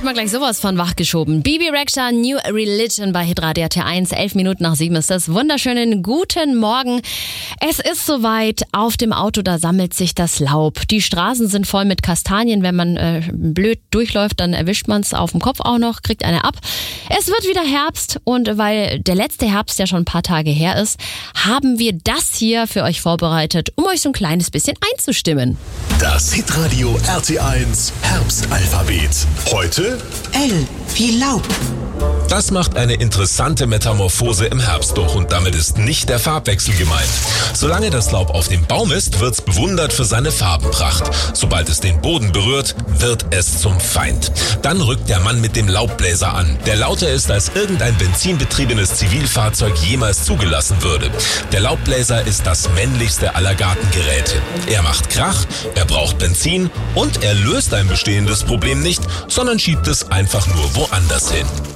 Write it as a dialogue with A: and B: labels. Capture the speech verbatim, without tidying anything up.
A: man gleich sowas von wachgeschoben. Bibi Rexha, New Religion bei Hitradio T eins. Elf Minuten nach sieben ist das. Wunderschönen guten Morgen. Es ist soweit. Auf dem Auto, da sammelt sich das Laub. Die Straßen sind voll mit Kastanien. Wenn man äh, blöd durchläuft, dann erwischt man es auf dem Kopf auch noch, kriegt eine ab. Es wird wieder Herbst und weil der letzte Herbst ja schon ein paar Tage her ist, haben wir das hier für euch vorbereitet, um euch so ein kleines bisschen einzustimmen.
B: Das Hitradio R T eins Herbstalphabet. Heute
C: L wie Laub.
D: Das macht eine interessante Metamorphose im Herbst durch und damit ist nicht der Farbwechsel gemeint. Solange das Laub auf dem Baum ist, wird's bewundert für seine Farbenpracht. Sobald es den Boden berührt, wird es zum Feind. Dann rückt der Mann mit dem Laubbläser an, der lauter ist, als irgendein benzinbetriebenes Zivilfahrzeug jemals zugelassen würde. Der Laubbläser ist das männlichste aller Gartengeräte. Er macht Krach, er braucht Benzin und er löst ein bestehendes Problem nicht, sondern schiebt es einfach nur woanders hin.